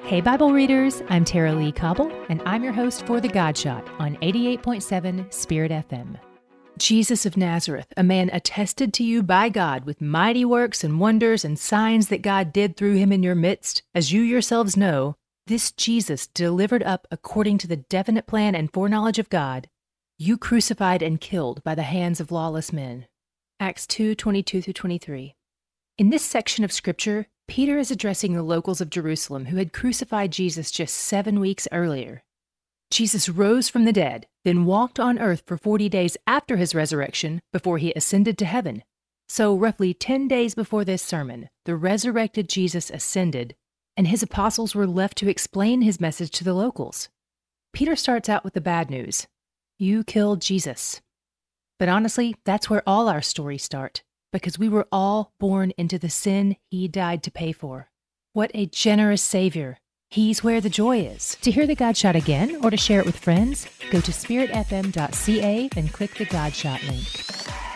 Hey Bible readers, I'm Tara Lee Cobble, and I'm your host for The God Shot on 88.7 Spirit FM. Jesus of Nazareth, a man attested to you by God with mighty works and wonders and signs that God did through him in your midst, as you yourselves know, this Jesus delivered up according to the definite plan and foreknowledge of God, you crucified and killed by the hands of lawless men. Acts 2:22-23. In this section of Scripture, Peter is addressing the locals of Jerusalem who had crucified Jesus just 7 weeks earlier. Jesus rose from the dead, then walked on earth for 40 days after his resurrection before he ascended to heaven. So roughly 10 days before this sermon, the resurrected Jesus ascended, and his apostles were left to explain his message to the locals. Peter starts out with the bad news. You killed Jesus. But honestly, that's where all our stories start, because we were all born into the sin he died to pay for. What a generous Savior. He's where the joy is. To hear The God Shot again or to share it with friends, go to spiritfm.ca and click the God Shot link.